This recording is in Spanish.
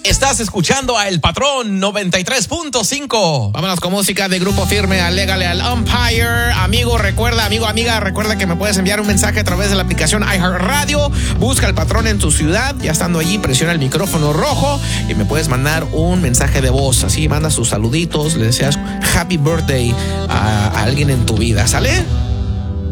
Estás escuchando a El Patrón 93.5. Vámonos con música de Grupo Firme, Alégale al Umpire. Amigo, amiga, recuerda que me puedes enviar un mensaje a través de la aplicación iHeartRadio. Busca El Patrón en tu ciudad. Ya estando allí, presiona el micrófono rojo y me puedes mandar un mensaje de voz. Así mandas tus saluditos, le deseas happy birthday a alguien en tu vida, ¿sale?